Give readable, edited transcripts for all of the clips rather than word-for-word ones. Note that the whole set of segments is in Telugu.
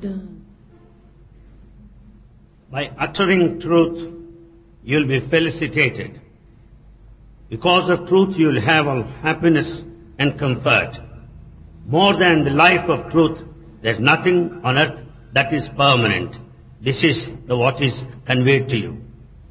By uttering truth, you'll be felicitated. Because of truth, you'll have all happiness and comfort. More than the life of truth, there's nothing on earth that is permanent. This is what is conveyed to you.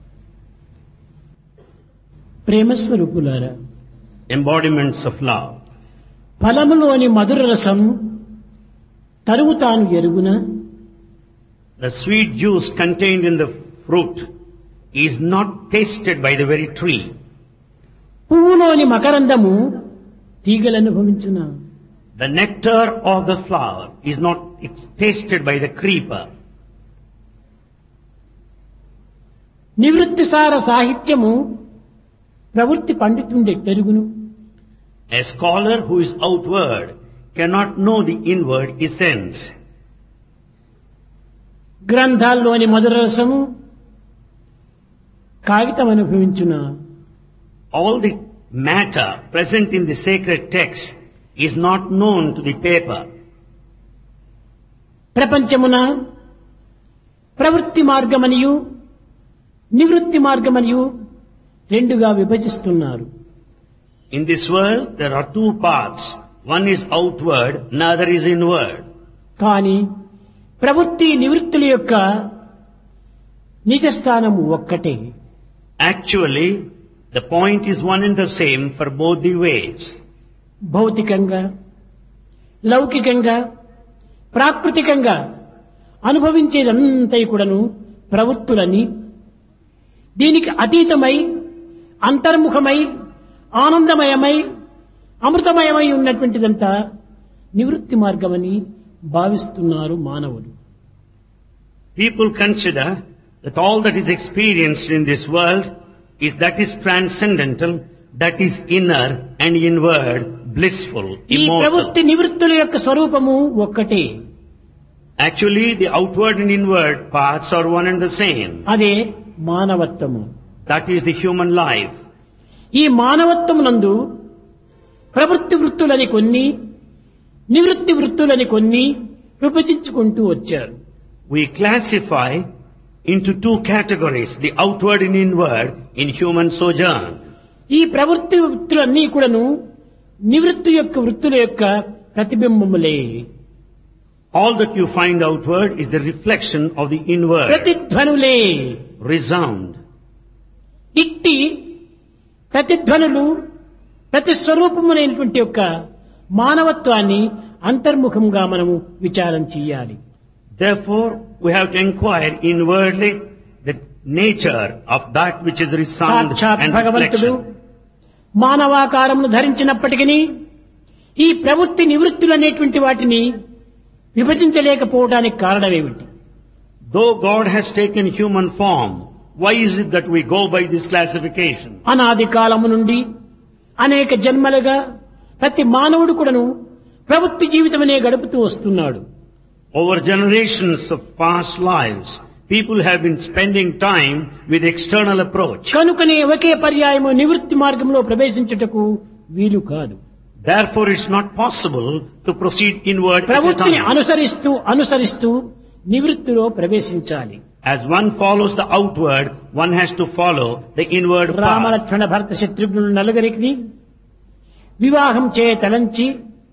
ప్రేమస్వరూపులారా, Embodiments of love. ఫలములోని మధుర రసం తరువు తాను ఎరుగున. The sweet juice contained in the fruit is not tasted by the very tree. పువ్వులోని మకరందము తీగలు అనుభవించున. The nectar of the flower is not tasted by the creeper. నివృత్తిసార సాహిత్యము ప్రవృత్తి పండితుండే పెరుగును. A scholar who is outward cannot know the inward essence. గ్రంథాల్లోని మధుర రసము కాగితం అనుభవించున. All the matter present in the sacred text is not known to the paper. ప్రపంచమున ప్రవృత్తి మార్గమనియు నివృత్తి మార్గమనియు రెండుగా విభజిస్తున్నారు. In this world there are two paths. One is outward, another is inward. కానీ ప్రవృత్తి నివృత్తుల యొక్క నిజస్థానము ఒక్కటే. Actually, the point is one and the same for both the ways. భౌతికంగా లౌకికంగా ప్రాకృతికంగా అనుభవించేదంతా కూడాను ప్రవృత్తులని, దీనికి అతీతమై అంతర్ముఖమై ఆనందమయమై అమృతమయమై ఉన్నటువంటిదంతా నివృత్తి మార్గమని భావిస్తున్నారు మానవులు. People consider that all that is experienced in this world is transcendental, that is inner and inward, blissful, ఈ immortal. ప్రవృత్తి నివృత్తుల యొక్క స్వరూపము ఒక్కటే. Actually, the outward and inward paths are one and the same. అదే మానవత్వము. That is the human life. ఈ మానవత్వమునందు ప్రవృత్తి వృత్తులని కొన్ని, నివృత్తి వృత్తులని కొన్ని విభజించుకుంటూ వచ్చారు. We classify into two categories, the outward and inward, in human sojourn. ఈ ప్రవృత్తి వృత్తులన్నీ కూడాను నివృత్తి యొక్క వృత్తుల యొక్క ప్రతిబింబములే. All that you find outward is the reflection of the inward. ప్రతిధ్వనులే. Resound. ఇట్టి ప్రతిధ్వనులు ప్రతిస్వరూపములైనటువంటి యొక్క మానవత్వాన్ని అంతర్ముఖంగా మనము విచారం చెయ్యాలి. Therefore, we have to inquire inwardly the nature of that which is resound సాక్షాత్ and భగవంతుడు reflection. మానవాకారమును ధరించినప్పటికీ ఈ ప్రవృత్తి నివృత్తులు అనేటువంటి వాటిని విభజించలేకపోవడానికి కారణమేమిటి? Though God has taken human form, why is it that we go by this classification? అనాది కాలము నుండి అనేక జన్మలుగా ప్రతి మానవుడు కూడాను ప్రవృత్తి జీవితమనే గడుపుతూ వస్తున్నాడు. Over generations of past lives, people have been spending time with external approach. కనుకనే ఒకే పర్యాయము నివృత్తి మార్గంలో ప్రవేశించుటకు వీలు కాదు. Therefore, it's not possible to proceed inward at a ప్రవృత్తిని time. అనుసరిస్తూ నివృత్తిలో ప్రవేశించాలి. As one follows the outward, one has to follow the inward path. Ramalakshmana భరత శత్రుఘ్నులు నలుగురికి వివాహం తలంచి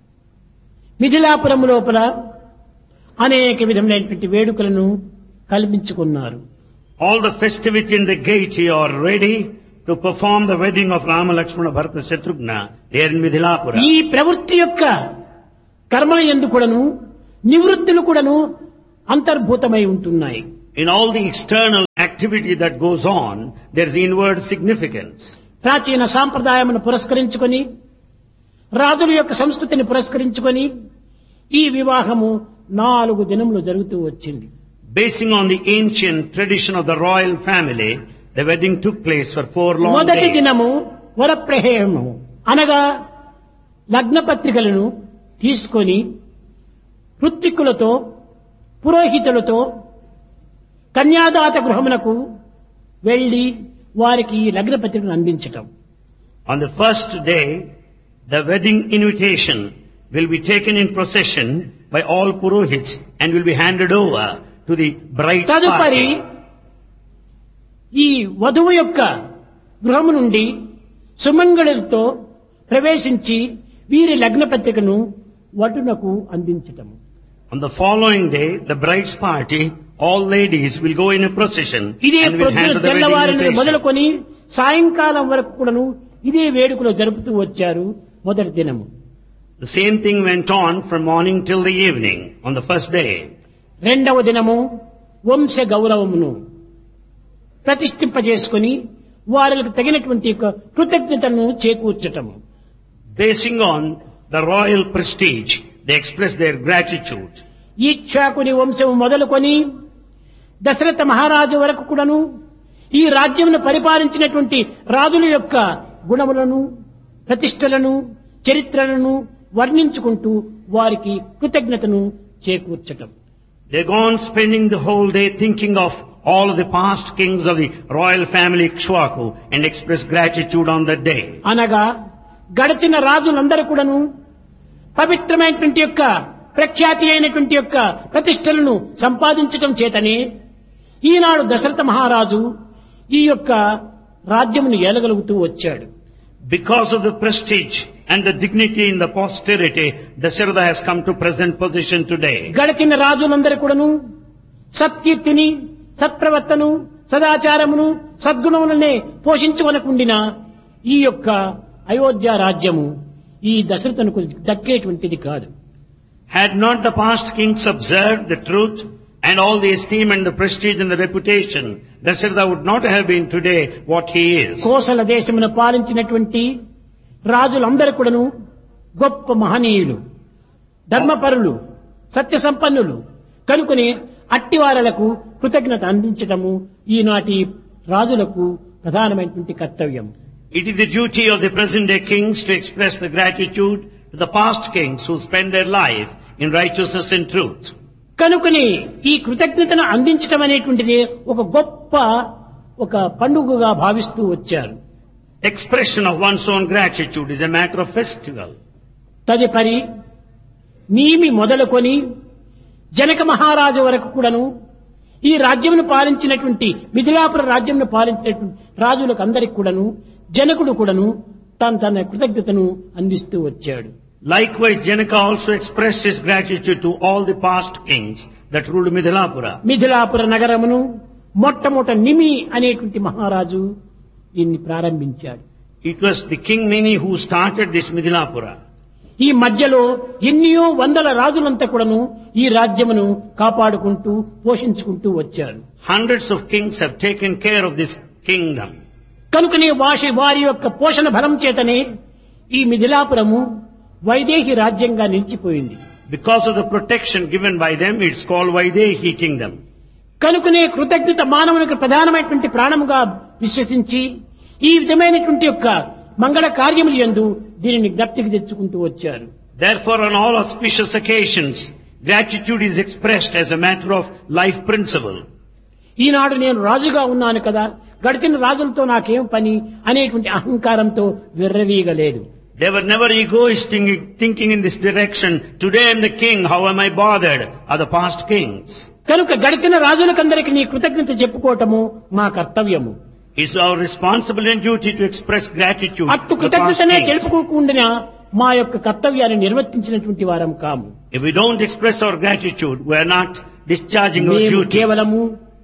మిథిలాపురం లోపల అనేక విధములైనటువంటి వేడుకలను కల్పించుకున్నారు. All the festivity and the gaiety are ready to perform the wedding of Rama, Lakshmana, Bharata, Shatrughna there in Midhilapura. ఈ ప్రవృత్తి యొక్క కర్మల యందు కూడాను నివృత్తులు కూడాను అంతర్భూతమై ఉంటున్నాయి. In all the external activity that goes on, there is inward significance. ప్రాచీన సాంప్రదాయమును పురస్కరించుకొని రాజుల యొక్క సంస్కృతిని పురస్కరించుకొని ఈ వివాహము 4 దినములు జరుగుతూ వచ్చింది. Basing on the ancient tradition of the royal family, the wedding took place for 4 long మొదటి days. దినము వరప్రహేయము అనగా లగ్న పత్రికలను తీసుకొని ఋత్విక్కులతో పురోహితులతో కన్యాదాత గృహమునకు వెళ్లి వారికి ఈ లగ్న పత్రికను అందించటం. On the first day, the wedding invitation will be taken in procession by all Purohits and will be handed over to the bride's తదుపరి party. ఈ వధువు యొక్క గృహము నుండి సుమంగళులతో ప్రవేశించి వీరి లగ్న పత్రికను వటునకు అందించటము. On the following day, the bride's party, all ladies will go in a procession ఇదే and will ప్రొద్దున hand the wedding తెల్లవారి invitation. మొదలుకొని సాయంకాలం వరకు కూడాను ఇదే వేడుకలో జరుపుతూ వచ్చారు మొదటి దినము. The same thing went on from morning till the evening on the first day. రెండవ దినము వంశ గౌరవమును ప్రతిష్ఠింపజేసుకుని వారికి తగినటువంటి యొక్క కృతజ్ఞతను చేకూర్చటము. Basing on the royal prestige, they express their gratitude. ఈక్షాకుని వంశము మొదలుకొని దశరథ మహారాజు వరకు కూడాను ఈ రాజ్యమును పరిపాలించినటువంటి రాజుల యొక్క గుణములను, ప్రతిష్టలను, చరిత్రలను వర్ణించుకుంటూ వారికి కృతజ్ఞతను చేకూర్చటం. They're gone spending the whole day thinking of all of the past kings of the royal family Ikshwaku and express gratitude on that day. అనగా గడిచిన రాజులందరూ కూడాను పవిత్రమైనటువంటి యొక్క ప్రఖ్యాతి అయినటువంటి యొక్క ప్రతిష్టలను సంపాదించటం చేతనే ఈనాడు దశరథ మహారాజు ఈ యొక్క రాజ్యమును ఏలగలుగుతూ వచ్చాడు. Because of the prestige and the dignity in the posterity, Dasharatha has come to present position today. గడిచిన రాజులందరూ కూడాను సత్కీర్తిని, సత్ప్రవర్తను, సదాచారమును, సద్గుణములనే పోషించుకొనకుండిన ఈ యొక్క అయోధ్య రాజ్యము ఈ దశరథునకు దక్కేటువంటిది కాదు. Had not the past kings observed the truth and all the esteem and the prestige and the reputation, Dasharatha would not have been today what he is. Kosala దేశమును పాలించినటువంటి రాజులందరూ కూడాను గొప్ప మహనీయులు, ధర్మపరులు, సత్య సంపన్నులు కనుకొని అట్టివారలకు కృతజ్ఞత అందించటము ఈనాటి రాజులకు ప్రధానమైనటువంటి కర్తవ్యం. It is the duty of the present day kings to express the gratitude to the past kings who spent their life in righteousness and truth. కనుకొని ఈ కృతజ్ఞతను అందించటం అనేటువంటిది ఒక గొప్ప ఒక పండుగగా భావిస్తూ వచ్చారు. Expression of one's own gratitude is a matter of festival. తదుపరి నీమి మొదలుకొని జనక మహారాజు వరకు కూడాను ఈ రాజ్యమును పాలించినటువంటి మిథిలాపుర రాజ్యమును పాలించినటువంటి రాజులకు అందరికి కూడాను జనకుడు కూడాను తన కృతజ్ఞతను అందిస్తూ వచ్చాడు. Likewise, Janaka also expressed his gratitude to all the past kings that ruled Midhilapura. Mithilapura నగరమును మొట్టమొదట నిమి అనేటువంటి మహారాజు దీన్ని ప్రారంభించాడు. It was the King Mini who started this Midhilapura. ఈ మధ్యలో ఎన్నో వందల రాజులంతా కూడాను ఈ రాజ్యమును కాపాడుకుంటూ పోషించుకుంటూ వచ్చారు. Hundreds of kings have taken care of this kingdom. కనుకనే వారి యొక్క పోషణ బలం చేతనే ఈ మిథిలాపురము వైదేహి రాజ్యంగా నిలిచిపోయింది. Because of the protection given by them, it's called Vaidehi kingdom. కనుకనే కృతజ్ఞత మానవునికి ప్రధానమైనటువంటి ప్రాణముగా విశ్వసించి ఈ విధమైనటువంటి యొక్క మంగళ కార్యములు యందు దీనిని జ్ఞప్తికి తెచ్చుకుంటూ వచ్చారు. Therefore, on all auspicious occasions, gratitude is expressed as a matter of life principle. ఈనాడు నేను రాజుగా ఉన్నాను కదా, గడిచిన రాజులతో నాకేం పని అనేటువంటి అహంకారంతో విర్రవీగలేదు. They were never egoistic thinking in this direction. Today I am the king, how am I bothered? Are the past kings. కనుక గడిచిన రాజులకందరికీ నీ కృతజ్ఞత చెప్పుకోవటము మా కర్తవ్యము. It's our responsibility and duty to express gratitude అట్టు to the past కృతజ్ఞతనే kings. తెలుపుకోకుండా మా యొక్క కర్తవ్యాన్ని నిర్వర్తించినటువంటి వారం కాము. If we don't express our gratitude, we are not discharging our మేము duty. కేవలము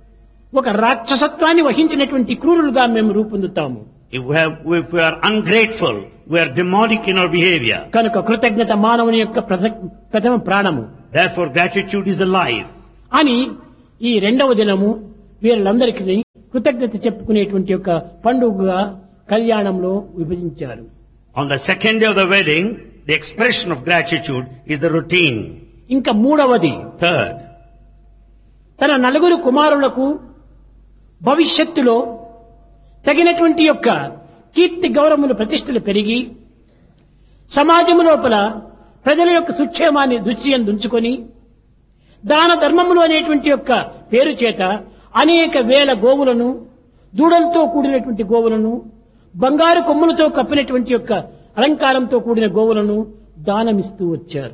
ఒక రాక్షసత్వాన్ని వహించినటువంటి క్రూరులుగా మేము రూపొందుతాము. If we are ungrateful, we are demonic in our behavior. కనుక కృతజ్ఞత మానవుని యొక్క ప్రథమ ప్రాణము. Therefore, gratitude is the life. అని ఈ రెండవ దినము వీళ్ళందరికీ కృతజ్ఞత చెప్పుకునేటువంటి యొక్క పండుగగా కళ్యాణంలో విభజించారు. On the second day of the wedding, the expression of gratitude is the routine. ఇంకా మూడవది Third, తన నలుగురు కుమారులకు భవిష్యత్తులో తగినటువంటి యొక్క కీర్తి గౌరవములు ప్రతిష్టలు పెరిగి సమాజము లోపల ప్రజల యొక్క సుక్షేమాన్ని దృష్టి ఉంచుకొని దాన ధర్మములు అనేటువంటి యొక్క పేరు చేత అనేక వేల గోవులను, దూడలతో కూడినటువంటి గోవులను, బంగారు కొమ్ములతో కప్పినటువంటి యొక్క అలంకారంతో కూడిన గోవులను దానమిస్తూ వచ్చారు.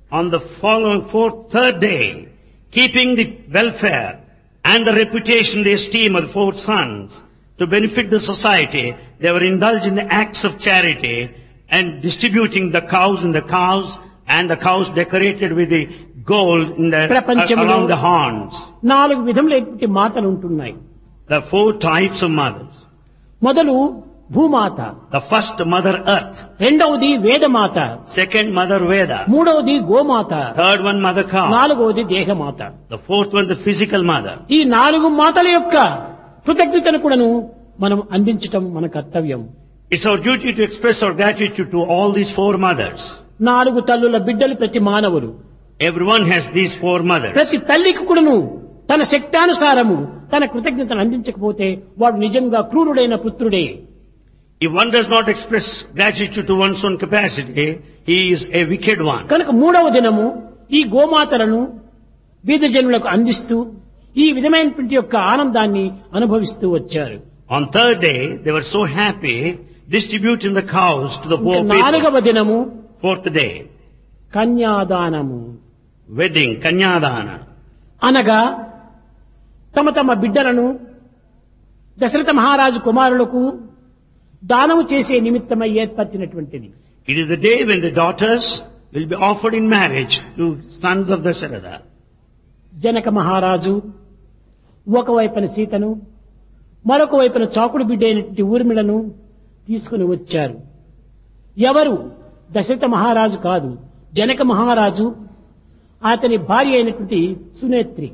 On the third day, keeping the welfare and the reputation, the esteem of the four sons to benefit the society, they were indulged in the acts of charity and distributing the cows and the calves and the cows decorated with the gold in the, around the horns. 4 విధములైనటువంటి మాతలు ఉంటున్నాయి. There are 4 types of mothers. మొదలు భూమాత, The first mother earth, రెండవది వేదమాత, second mother Veda, మూడవది గోమాత, third one mother cow, నాలుగవది దేహమాత. the fourth one the physical mother. ఈ 4 మాతల యొక్క కృతజ్ఞతను కూడాను మనం అందించటం మన కర్తవ్యం. It's our duty to express our gratitude to all these 4 mothers. 4 తల్లుల బిడ్డలు ప్రతి మానవులు. Everyone has these 4 mothers. ప్రతి తల్లికి కూడాను తన శక్తానుసారము తన కృతజ్ఞతను అందించకపోతే వాడు నిజంగా క్రూరుడైన పుత్రుడే. If one does not express gratitude to one's own capacity, he is a wicked one. కనుక 3వ దినము ఈ గోమాతలను బీద జనులకు అందిస్తూ ఈ విధమైనటువంటి యొక్క ఆనందాన్ని అనుభవిస్తూ వచ్చారు. On 3rd day, they were so happy distributing the cows to the poor people. 4వ దినము 4th day, కన్యాదానము, wedding, kanyadana. అనగా తమ తమ బిడ్డలను దశరథ మహారాజు కుమారులకు దానము చేసే నిమిత్తమై ఏర్పరిచినటువంటిది. It is the day when the daughters will be offered in marriage to sons of Dasharatha. Janaka మహారాజు ఒకవైపున సీతను మరొక వైపున చాకుడు బిడ్డ అయినటువంటి ఊర్మిళను తీసుకుని వచ్చారు. ఎవరు? దశరథ మహారాజు కాదు, జనక మహారాజు అతని భార్య అయినటువంటి సునేత్రి.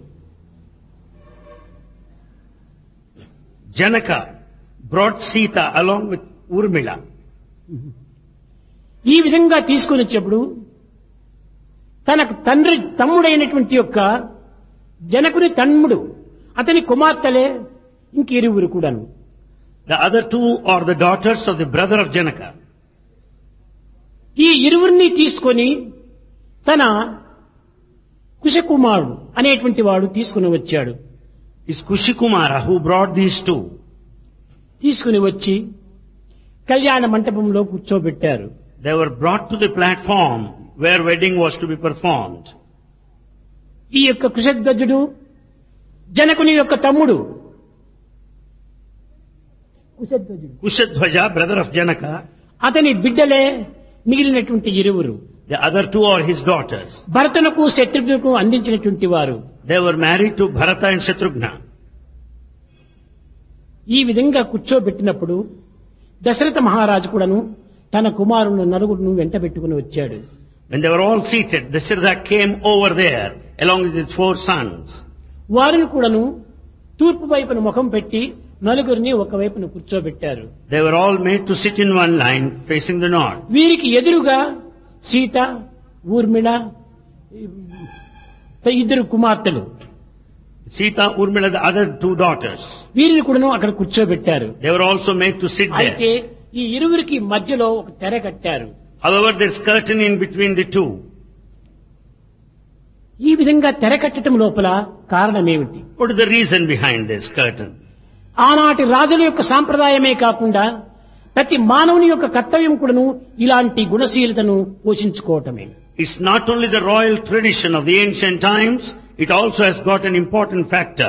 Janaka brought Sita along with Urmila. ఈ విధంగా తీసుకుని వచ్చేప్పుడు తనకు తమ్ముడైనటువంటి యొక్క జనకుని తమ్ముడు అతని కుమార్తెలే ఇంకిరువురు కూడాను. The other 2 are the daughters of the brother of Janaka. ఈ ఇరువురిని తీసుకొని తన కుశకుమారుడు అనేటువంటి వాడు తీసుకుని వచ్చాడు. It's Kushikumara who brought these 2. తీసుకుని వచ్చి కళ్యాణ మంటపంలో కూర్చోబెట్టారు. They were brought to the platform where wedding was to be performed. ఈ యొక్క కుశధ్వజుడు జనకుని యొక్క తమ్ముడు Kushadhwaja, brother of Janaka, అతని బిడ్డలే మిగిలినటువంటి ఇరువురు. the other 2 are his daughters. భరతునకు శత్రుఘ్నకు అందించినటువంటి వారు. They were married to Bharata and Shatrughna. ఈ విధంగా కూర్చోబెట్టినప్పుడు దశరథ మహారాజు కూడాను తన కుమారులను నలుగురును వెంట పెట్టుకుని వచ్చాడు. When they were all seated, Dasharatha came over there along with his 4 sons. వారిని కూడాను తూర్పు వైపున ముఖం పెట్టి నలుగురిని ఒకవైపున కూర్చోబెట్టారు. They were all made to sit in one line facing the north. వీరికి ఎదురుగా సీత, ఊర్మిళ, 2 కుమార్తెలు. Sita, Urmila, the other 2 daughters. వీరిని కూడాను అక్కడ కూర్చోబెట్టారు. They were also made to sit అయితే there. ఈ ఇరువురికి మధ్యలో ఒక తెర కట్టారు. However, there's curtain in between the 2. ఈ విధంగా తెర కట్టడం లోపల కారణమేమిటి? What is the reason behind this curtain? ఆనాటి రాజుల యొక్క సాంప్రదాయమే కాకుండా ప్రతి మానవుని యొక్క కర్తవ్యం కూడాను ఇలాంటి గుణశీలతను పోషించుకోవటమే. It's not only the royal tradition of the ancient times, it also has got an important factor.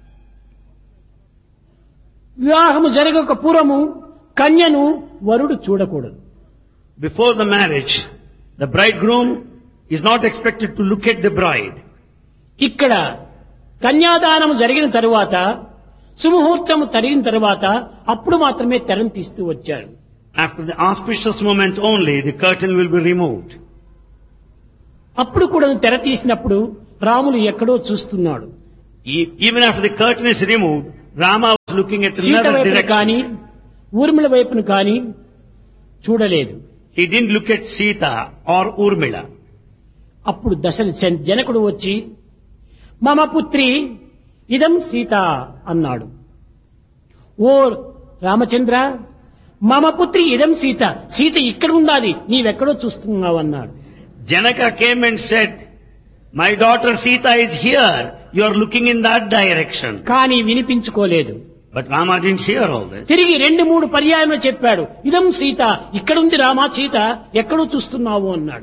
వివాహము జరగక పూర్వము కన్యను వరుడు చూడకూడదు. Before the marriage, the bridegroom is not expected to look at the bride. ఇక్కడ కన్యాదానము జరిగిన తరువాత సుముహూర్తము జరిగిన తరువాత అప్పుడు మాత్రమే తెరను తీస్తూ వచ్చారు. After the auspicious moment only, the curtain will be removed. అప్పుడు కూడా తెర తీసినప్పుడు రాములు ఎక్కడో చూస్తున్నాడు. Even after the curtain is removed, Rama was looking at Sita another వైపును direction. కానీ ఊర్మిళ వైపును కానీ చూడలేదు. He didn't look at Sita or Urmila. అప్పుడు జనకుడు వచ్చి మమ పుత్రి ఇదం సీత అన్నాడు. ఓ రామచంద్ర, మమ పుత్రి ఇదం సీత, సీత ఇక్కడ ఉండాలి, నీవెక్కడో చూస్తున్నావు అన్నాడు. Janaka came and said, my daughter Sita is here, you are looking in that direction. కానీ వినిపించుకోలేదు. But Rama didn't hear all this. తిరిగి 2-3 పర్యాయములు చెప్పాడు, ఇదం సీత, ఇక్కడుంది రామా, సీత ఎక్కడో చూస్తున్నావు అన్నాడు.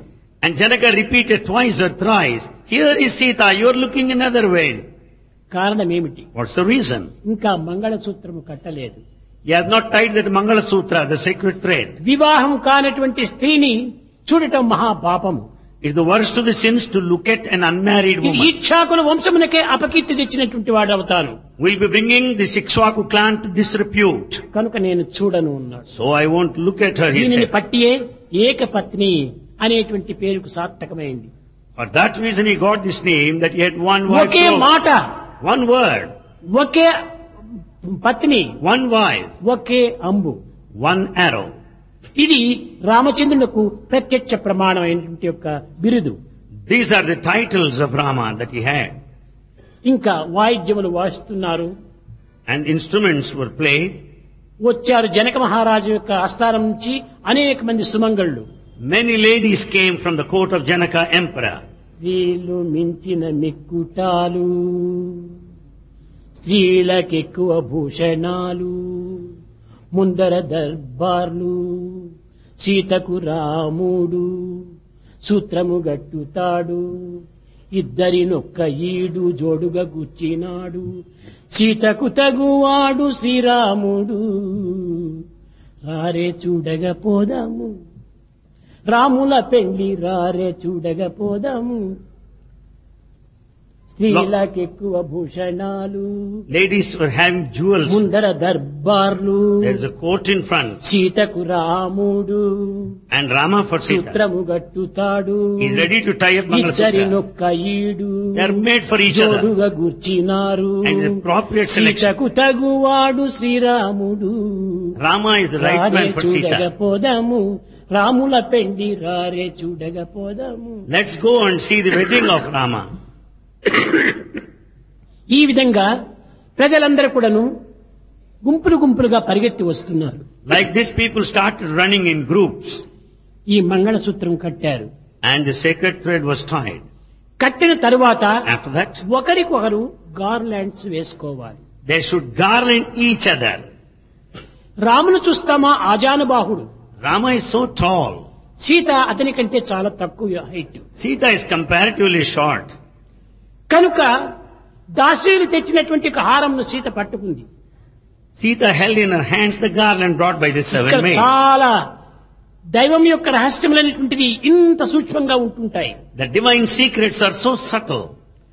And Janaka repeated twice or thrice, here is Sita, you are looking another way. కారణం ఏమిటి? What's the reason? ఇంకా మంగళసూత్రము కట్టలేదు. He has not tied that Mangala Sutra, the sacred thread. వివాహం కానటువంటి స్త్రీని చూడటం మహాపాపము. It's the worst of the sins to look at an unmarried ఇది woman. ఇక్ష్వాకుల వంశమునకే అపకీర్తి తెచ్చినటువంటి వాడు అవుతాను. We'll be bringing the Ikshvaku clan to disrepute. కనుక నేను చూడను అన్నాడు. So I won't look at her, he దీనిని said. పట్టియే ఏకపత్ని అనేటువంటి పేరుకు సార్థకమైంది. For that reason he got this name, that he had one wife. ఒకే మాట, One word, ఒకే పత్ని, one wife, ఒకే అంబు. one arrow. ఇది రామచంద్రునకు ప్రత్యక్ష ప్రమాణమైనటువంటి యొక్క బిరుదు. These are the titles of Rama that he had. ఇంకా వాయిద్యములు వాయిస్తున్నారు. And instruments were played. వచ్చారు జనక మహారాజు యొక్క ఆస్థానం నుంచి అనేక మంది సుమంగళ్ళు. Many ladies came from the court of Janaka emperor. స్త్రీలు మించిన మిక్కుటాలు, స్త్రీలకెక్కువ భూషణాలు, ముందర దర్బార్లు, సీతకు రాముడు సూత్రము గట్టుతాడు, ఇద్దరినొక్క ఈడు జోడుగా గుచ్చినాడు, సీతకు తగువాడు శ్రీరాముడు, రారే చూడగా పోదాము, రాముల పెళ్లి రారే చూడగా పోదాము, స్త్రీలకెక్కువ భూషణాలు, Ladies were having jewels. ముందర దర్బార్లు, There is a court in front. సీతకు రాముడు And Rama for Sita. సూత్రము గట్టుతాడు, He is ready to tie up Mangala Sutra. ఇద్దరినొక్క ఈడు They are made for each other. జోడుగా గుర్చినారు, And the appropriate selection. సీతకు తగువాడు శ్రీరాముడు, Rama is the right రారే man for చూడగా Sita. పోదాము, రాముల పెండి రారే చూడగా పోదాము. Let's go and see the wedding of Rama. ఈ విధంగా ప్రజలందరూ కూడాను గుంపులు గుంపులుగా పరిగెత్తి వస్తున్నారు. Like this, people started running in groups. ఈ మంగళసూత్రం కట్టారు. And the sacred thread was tied. కట్టిన తరువాత After that, ఒకరికొకరు గార్లాండ్స్ వేసుకోవాలి. they should garland each other. రామును చూస్తామా ఆజానుబాహుడు, Rama is so tall. Sita అతని కంటే చాలా తక్కువ height. Sita is comparatively short. కనుక దాసీలు తెచ్చినటువంటి ఒక హారంను సీత పట్టుకుంది. Sita held in her hands the garland brought by the seven ఇక్కడ maids. చాలా దైవం యొక్క రహస్యములైనటువంటిది ఇంత సూక్ష్మంగా ఉంటుంటాయి. The divine secrets are so subtle.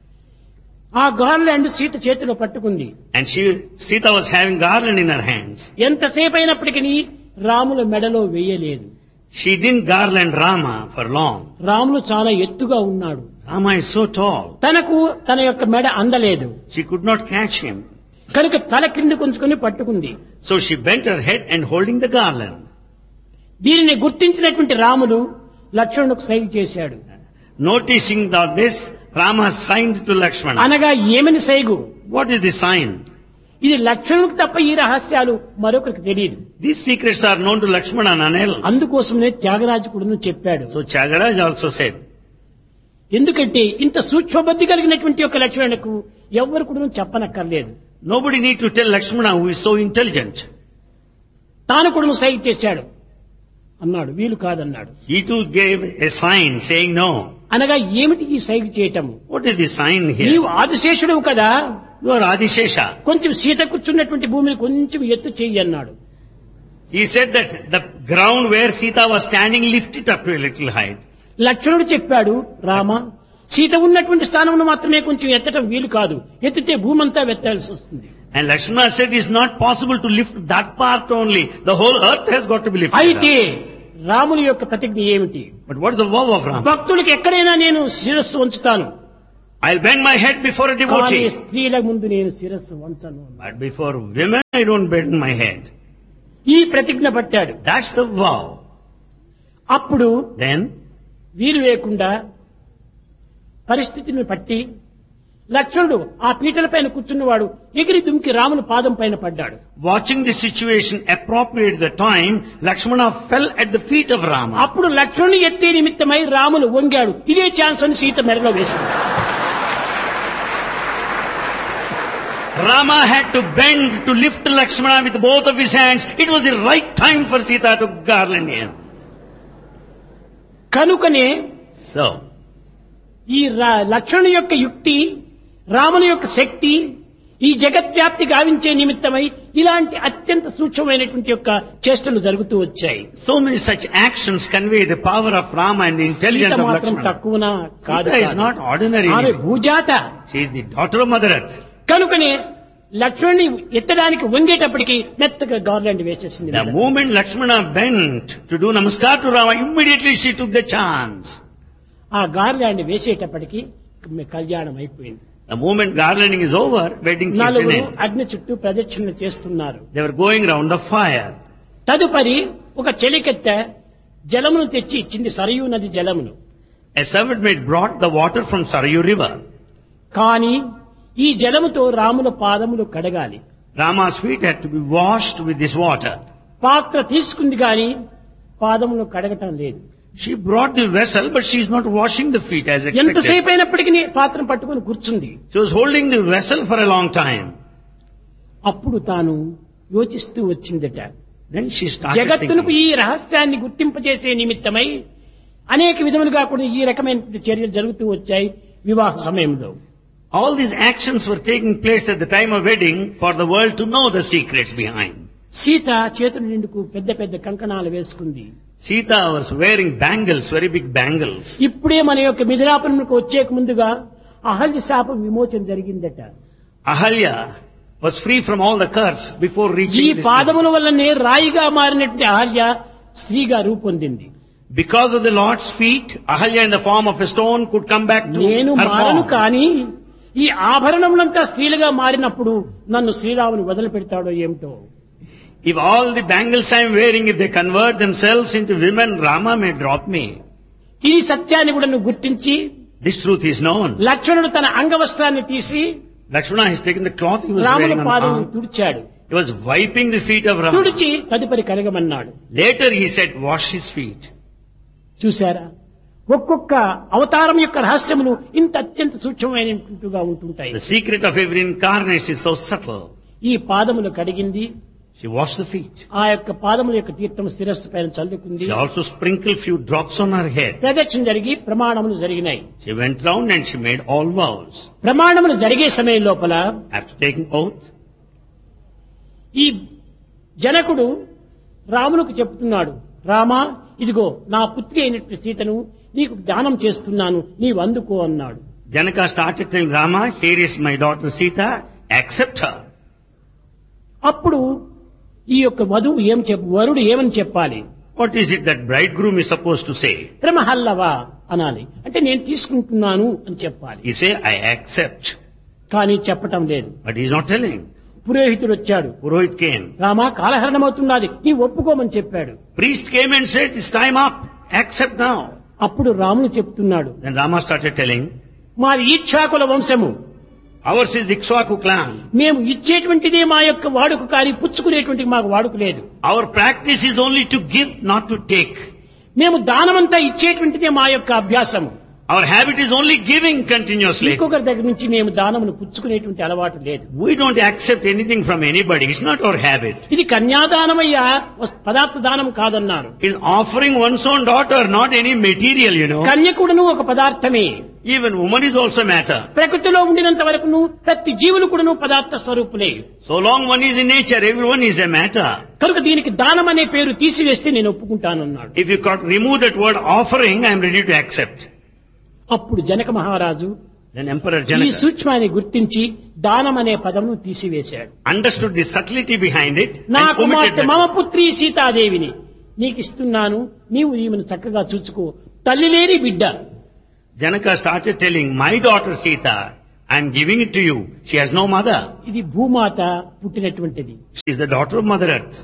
ఆ గార్లాండ్ సీత చేతిలో పట్టుకుంది. And Sita was having garland in her hands. ఎంతసేపు అయినప్పటికీ రాముల మెడలో వేయలేదు. She didn't garland Rama for long. Ramulu చాలా ఎత్తుగా ఉన్నాడు. Rama is so tall. తనకు తన యొక్క మెడ అందలేదు. She could not catch him. కనుక తల క్రింది కొంచుకొని పట్టుకుంది. So she bent her head and holding the garland. దీనిని గుర్తించినటువంటి రాములు లక్ష్మణుకు సైగ చేశాడు. Noticing this, Rama signed to Lakshmana. అనగా ఏమని సైగు? What is the sign? ఇది లక్ష్మణుకు తప్ప ఈ రహస్యాలు మరొకరికి తెలియదు. These secrets are known to Lakshmana and none else. అందుకోసమే త్యాగరాజు కూడా చెప్పాడు. So Tyagaraja also said, ఎందుకంటే ఇంత సూక్ష్మబుద్ధి కలిగినటువంటి యొక్క లక్ష్మణుకు ఎవ్వరు కూడా చెప్పనక్కర్లేదు. nobody need to tell Lakshmana who is so intelligent. తాను కూడా సైగ చేశాడు అన్నాడు. వీలు కాదన్నాడు. He too gave a sign saying no. అనగా ఏమిటి ఈ సైగ చేయటము? What is the sign here? నీవు ఆదిశేషుడవు కదా, You are Adishesha. కొంచెం సీత కూర్చున్నటువంటి భూమిని కొంచెం ఎత్తు చెయ్యి అన్నాడు. He said that the ground where Sita was standing, lift it up to a little height. లక్ష్మణుడు చెప్పాడు, రామ సీత ఉన్నటువంటి స్థానమును మాత్రమే కొంచెం ఎత్తటం వీలు కాదు, ఎత్తితే భూమంతా వెత్తాల్సి వస్తుంది. And Lakshmana said it's not possible to lift that part only. The whole earth has got to be lifted అయితే up. రాముని యొక్క ప్రతిజ్ఞ ఏమిటి? But what is the vow of Rama? భక్తులకు ఎక్కడైనా నేను శిరస్సు వంచుతాను, I'll bend my head before a కానీ devotee. స్త్రీల ముందు నేను శిరస్సు వంచను. But before women, I don't bend my head. ఈ ప్రతిజ్ఞ పట్టాడు. That's the vow. అప్పుడు Then, వీలు లేకుండా పరిస్థితిని పట్టి లక్ష్మణుడు ఆ పీటల పైన కూర్చున్నవాడు ఎగిరి దుమికి రాముని పాదం పైన పడ్డాడు. watching the situation appropriate the time, Lakshmana fell at the feet of Rama. అప్పుడు లక్ష్మణుని ఎత్తే నిమిత్తమై రాములు వంగాడు. ఇదే ఛాన్స్ అని సీత మెడలో వేసింది. Rama had to bend to lift Lakshmana with both of his hands. It was the right time for Sita to garland him. కనుకనే So, ఈ లక్ష్మణుని యొక్క యుక్తి, రాముని యొక్క శక్తి ఈ జగద్వ్యాప్తి గావించే నిమిత్తమై ఇలాంటి అత్యంత సూక్ష్మమైనటువంటి యొక్క చేష్టలు జరుగుతూ వచ్చాయి. so many such actions convey the power of Rama and the intelligence Sita of మాత్రం Lakshmana. తక్కువనా కాదు. Sita is not ordinary. ఆమె భూజాత. She is the daughter of Mother Earth. కనుకనే లక్ష్మణుని ఎత్తడానికి వంగేటప్పటికి మెత్తగా గార్లాండ్ వేసేసింది. The moment Lakshmana bent to do namaskar to Rama, immediately she took the chance. ఆ గార్లాండ్ వేసేటప్పటికి కళ్యాణం అయిపోయింది. The moment garlanding is over, wedding came to an నలుగురు end. అగ్ని చుట్టూ ప్రదక్షిణ చేస్తున్నారు. They were going round the fire. తదుపరి ఒక చెలికెత్తె జలమును తెచ్చి ఇచ్చింది, సరయూ నది జలమును. A servant maid brought the water from Sarayu river. కానీ ఈ జలముతో రాముల పాదములు కడగాలి. Rama's feet had to be washed with this water. పాత్ర తీసుకుంది కానీ పాదములు కడగటం లేదు. She brought the vessel, but she is not washing the feet as expected. ఎంతసేపు అయినప్పటికీ పాత్రను పట్టుకుని కూర్చుంది. She was holding the vessel for a long time. అప్పుడు తాను యోచిస్తూ వచ్చిందట. Then she started జగత్తునకు thinking. ఈ రహస్యాన్ని గుర్తింపజేసే నిమిత్తమై అనేక విధములుగా కూడా ఈ రకమైన చర్యలు జరుగుతూ వచ్చాయి వివాహ సమయంలో. All these actions were taking place at the time of wedding for the world to know the secrets behind. Sita చేతుల నిండుకు పెద్ద పెద్ద కంకణాలు వేసుకుంది. Sita was wearing bangles, very big bangles. ఇప్పుడే మన యొక్క మిథిలాపురంకు వచ్చేక ముందుగా అహల్య శాపం విమోచన జరిగిందట. Ahalya was free from all the curse before ఈ reaching this level. పాదముల వల్లనే రాయిగా మారినటువంటి అహల్య స్త్రీగా రూపొందింది. Because of the Lord's feet, Ahalya in the form of a stone could come back to నేను her మారను form. కానీ ఈ ఆభరణములంతా స్త్రీలుగా మారినప్పుడు నన్ను శ్రీరాముని వదిలిపెడతాడో ఏమిటో. If all the bangles I am wearing, if they convert themselves into women, Rama may drop me. ఈ సత్యాన్ని కూడా నువ్వు గుర్తించి This truth is known. లక్ష్మణుడు తన అంగవస్త్రాన్ని తీసి Lakshmana has taken the cloth he was రాముని wearing on the పాదమును arm. తుడిచాడు. He was wiping the feet of Rama. తుడిచి తదుపరి కలగమన్నాడు. Later he said, wash his feet. చూశారా, ఒక్కొక్క అవతారం యొక్క రహస్యములు ఇంత అత్యంత సూక్ష్మమైనట్టుగా ఉంటుంటాయి. The secret of every incarnation is so subtle. ఈ పాదములు కడిగింది. She washed the feet. ఆ యొక్క పాదముల యొక్క తీర్థము శిరస్సు పైన చల్లుకుంది. She also sprinkled few drops on her head. ప్రదక్షిణ జరిగి ప్రమాణములు జరిగినాయి. She went round and she made all vows. ప్రమాణములు జరిగే సమయం లోపల After taking oath, ఈ జనకుడు రాములకు చెప్తున్నాడు, రామా ఇదిగో నా పుత్రి అయినటువంటి సీతను నీకు దానం చేస్తున్నాను, నీవు అందుకో అన్నాడు. Janaka started saying, Rama, here is my daughter Sita, accept her. అప్పుడు ఈ యొక్క వధువు వరుడు ఏమని చెప్పాలి? What is it that bridegroom is supposed to say? ప్రమహల్లవా అనాలి. అంటే నేను తీసుకుంటున్నాను అని చెప్పాలి. He say, I accept. కానీ చెప్పటం లేదు. But he is not telling. పురోహితుడు వచ్చాడు. Purohit came. రామా కాలహరణమవుతున్నది, నీ ఒప్పుకోమని చెప్పాడు. Priest came and said, it's time up. Accept now. అప్పుడు రాముడు చెప్తున్నాడు, Then Rama started telling, మాది ఈక్షాకుల వంశము, ours is Ikshvaku clan. మేము ఇచ్చేటువంటిదే మా యొక్క వాడుక కానీ పుచ్చుకునేటువంటి మాకు వాడుక లేదు. Our practice is only to give, not to take. మేము దానమంతా ఇచ్చేటువంటిదే మా యొక్క అభ్యాసము. Our habit is only giving continuously. ఇంకొకరి దగ్గర నుంచి మేము దానమును పుచ్చుకునేటువంటి అలవాటు లేదు. We don't accept anything from anybody. It's not our habit. ఇది కన్యాదానమయ్యా, పదార్థ దానం కాదన్నారు. It's offering one's own daughter, not any material, కన్యకుడును ఒక పదార్థమే. Even woman is also matter. ప్రకృతిలో ఉండినంత వరకును ప్రతి జీవులు కూడాను పదార్థ స్వరూపులే. So long one is in nature, everyone is a matter. కనుక దీనికి దానం అనే పేరు తీసివేస్తే నేను ఒప్పుకుంటానన్నాడు. If you could remove that word offering, I am ready to accept. అప్పుడు జనక మహారాజు Then Emperor ఈ Janaka సూక్ష్మాన్ని గుర్తించి దానం అనే పదమును తీసివేశాడు. understood the subtlety behind it నా and omitted కుమార్తె that. మమ పుత్రి సీతాదేవిని నీకు ఇస్తున్నాను, నీవు ఈమెను చక్కగా చూసుకో, తల్లి లేని బిడ్డ. Janaka started telling, my daughter Sita, I am giving it to you. She has no mother. ఇది భూమాత పుట్టినటువంటిది. She is the daughter of Mother Earth.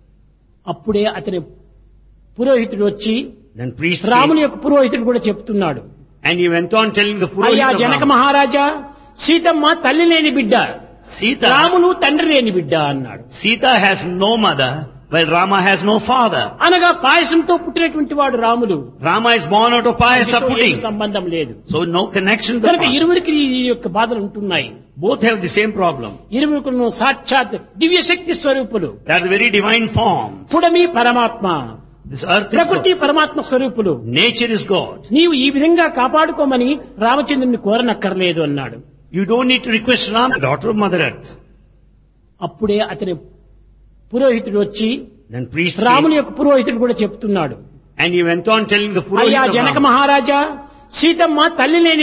అప్పుడే అతని పురోహితుడు వచ్చి Then priest రాముని came, యొక్క పురోహితుడు కూడా చెప్తున్నాడు, and he went on telling the అయ్యా Purohit of జనక Rama, మహారాజా, సీతమ్మ తల్లి లేని బిడ్డ, Sita, రామును తండ్రి లేని బిడ్డ అన్నాడు. Sita has no mother, while Rama has no father. అనగా పాయసంతో పుట్టినటువంటి వాడు Ramulu. Rama is born out of payasa దీనితో ఏమీ pudding. సంబంధం లేదు. So no connection to the కనుక father. ఇరువురికి ఈ యొక్క బాధలు ఉంటున్నాయి. Both have the same problem. ఇరువురుకును సాక్షాత్ దివ్య శక్తి స్వరూపులు. They are the very divine form. పుడమి పరమాత్మ. This earth is ప్రకృతి God. పరమాత్మ స్వరూపులు. Nature is God. నీవు ఈ విధంగా కాపాడుకోమని రామచంద్రుని కోరనక్కర్లేదు అన్నాడు. You don't need to request Ram, daughter of Mother Earth. అప్పుడే అతని పురోహితుడు వచ్చి Then priest రాముని came, యొక్క పురోహితుడు కూడా చెప్తున్నాడు, and he went on telling the అయ్యా Purohit of జనక Ram, మహారాజా, సీతమ్మ తల్లి లేని